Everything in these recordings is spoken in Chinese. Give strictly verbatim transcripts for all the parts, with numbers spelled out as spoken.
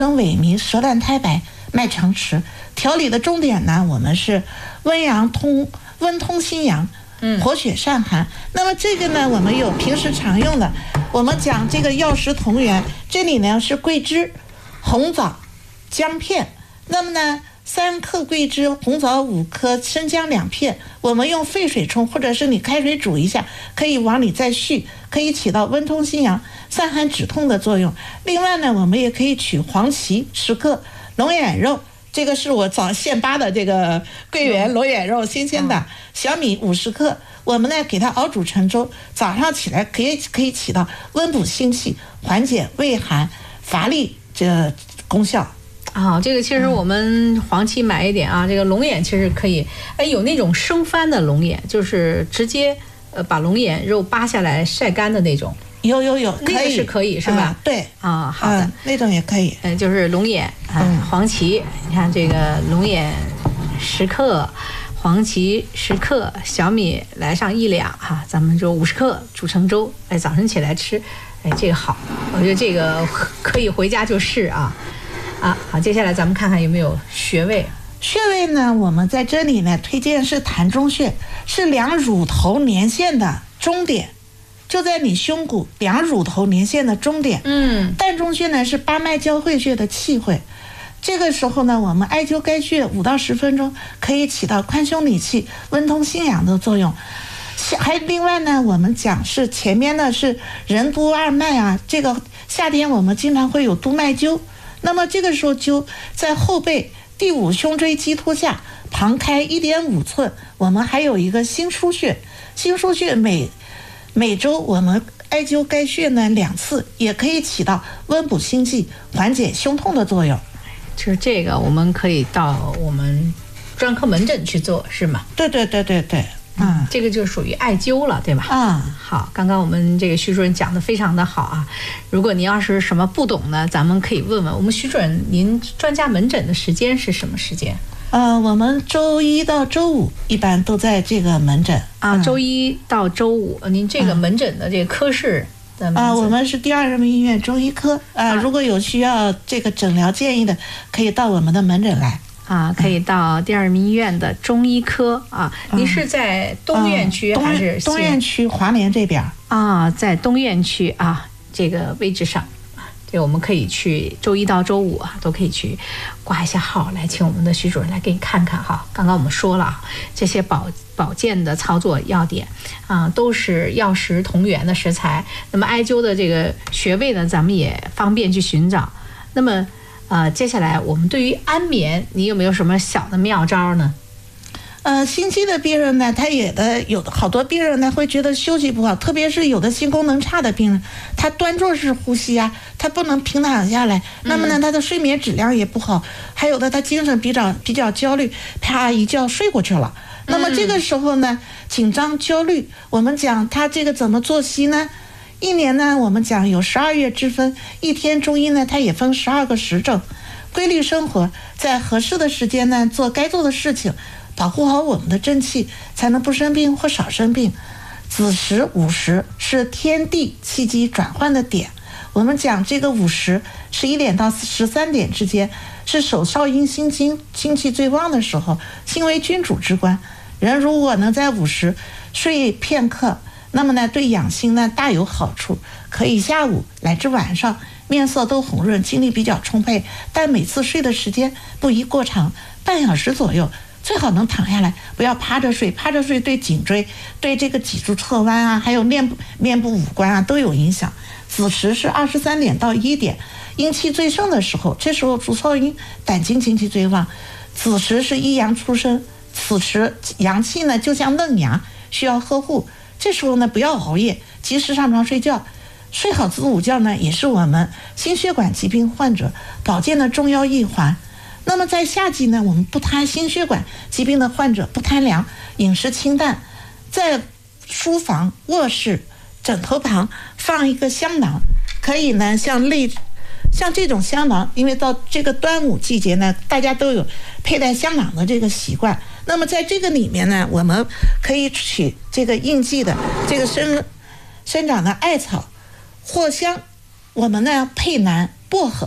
萎靡、舌淡苔白、脉沉迟。调理的重点呢，我们是温阳通、温通心阳，嗯，活血散寒。那么这个呢，我们有平时常用的，我们讲这个药食同源，这里呢是桂枝、红枣、姜片。那么呢，三克桂枝，红枣五颗，生姜两片。我们用沸水冲，或者是你开水煮一下，可以往里再续，可以起到温通心阳、散寒止痛的作用。另外呢，我们也可以取黄芪十克，龙眼肉。这个是我早现扒的这个桂圆龙眼肉，新鲜的。小米五十克，我们呢给它熬煮成粥，早上起来可以可以起到温补心气、缓解胃寒乏力这功效。 啊、哦，这个其实我们黄芪买一点啊，嗯、这个龙眼其实可以，哎，有那种生翻的龙眼，就是直接呃把龙眼肉扒下来晒干的那种。 有有有，可以， 那个是可以是吧？ 嗯、对啊、哦，好的、嗯， 那种也可以。 嗯、呃，就是龙眼啊、呃嗯，黄芪，你看这个龙眼十克，黄芪十克，小米来上一两哈、啊，咱们就五十克煮成粥，哎，早晨起来吃，哎，这个好，我觉得这个可以回家就试啊啊，好，接下来咱们看看有没有穴位。 穴位呢，我们在这里呢推荐是膻中穴，是量乳头年线的中点。就在你胸骨两乳头年线的中点。嗯，膻中穴呢是八脉交汇穴的气会。这个时候呢，我们艾灸该穴五到十分钟，可以起到宽胸理气、温通心阳的作用。还另外呢，我们讲是前面呢是任督二脉啊，这个夏天我们经常会有督脉灸，那么这个时候灸在后背第五胸椎棘突下旁开 一点五寸，我们还有一个心腧穴，心腧穴每每周我们艾灸该穴呢两次，也可以起到温补心悸、缓解胸痛的作用。 就是这个，我们可以到我们专科门诊去做，是吗？ 对对对对对，嗯， 这个就属于艾灸了，对吧？ 啊、 嗯，好，刚刚我们这个徐主任讲的非常的好啊。如果您要是什么不懂呢，咱们可以问问我们徐主任，您专家门诊的时间是什么时间？ 呃，我们周一到周五一般都在这个门诊啊。周一到周五，嗯、您这个门诊的这个科室的名字？ 啊，我们是第二人民医院中医科啊。如果有需要这个诊疗建议的，可以到我们的门诊来啊，可以到第二人民医院的中医科啊。嗯、您是在东院区还是东院区华联这边啊？在东院区啊，这个位置上。这个我们可以去周一到周五啊，都可以去挂一下号来请我们的徐主任来给你看看哈。刚刚我们说了啊，这些保保健的操作要点啊，都是药食同源的食材。那么艾灸的这个穴位呢，咱们也方便去寻找。那么呃，接下来我们对于安眠，你有没有什么小的妙招呢？ 呃，心悸的病人呢，他也的有的好多病人呢会觉得休息不好，特别是有的心功能差的病人，他端坐式呼吸啊，他不能平躺下来，那么呢，他的睡眠质量也不好，还有的他精神比较比较焦虑，啪一觉睡过去了。那么这个时候呢，紧张焦虑，我们讲他这个怎么作息呢？一年呢，我们讲有十二月之分，一天中医呢，它也分十二个时正，规律生活，在合适的时间呢，做该做的事情。保护好我们的正气，才能不生病或少生病。子时午时是天地气机转换的点，我们讲这个午时十一点到十三点之间是手少阴心经精气最旺的时候，心为君主之官。人如果能在午时睡片刻，那么呢对养心呢大有好处，可以下午乃至晚上面色都红润，精力比较充沛，但每次睡的时间不宜过长，半小时左右。最好能躺下来，不要趴着睡，趴着睡对颈椎、对这个脊柱侧弯啊，还有面部面部五官啊都有影响。子时是二十三点到一点，阴气最盛的时候，这时候足少阴胆经精气最旺。子时是一阳出生，此时阳气呢就像嫩芽，需要呵护。这时候呢不要熬夜，及时上床睡觉。睡好子午觉呢，也是我们心血管疾病患者保健的重要一环。那么在夏季呢，我们不贪心血管疾病的患者不贪凉，饮食清淡，在书房、卧室、枕头旁放一个香囊，可以呢像类像这种香囊，因为到这个端午季节呢，大家都有佩戴香囊的这个习惯。那么在这个里面呢，我们可以取这个应季的这个生生长的艾草、藿香，我们呢配南、薄荷。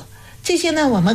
这些呢我们